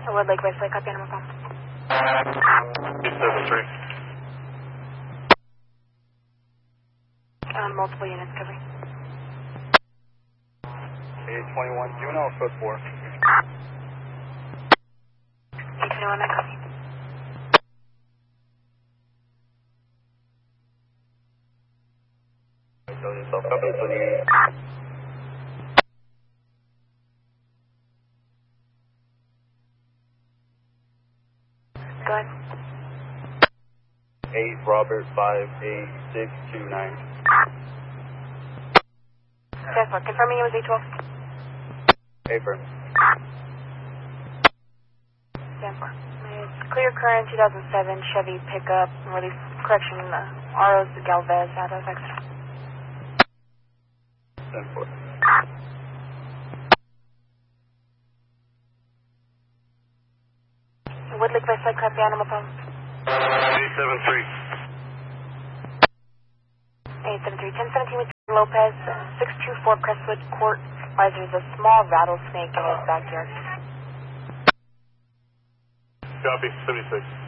Wood Lake Westlake, copy animal phone. 273. Multiple units covering. 821, Juno, code 4. 821, I copy. Tell yourself, copy, please. Go ahead. 8 Robert 58629. 10-4, confirming it was 812. Paper. 10-4. It's clear current 2007 Chevy pickup, release, correction, Aros Galvez out of Exeter. 10-4. Wood Lake Westlake, copy animal phone. 873. 873, 1017 with Lopez, 624 Crestwood Court. There's a small rattlesnake in his backyard. Copy, 76.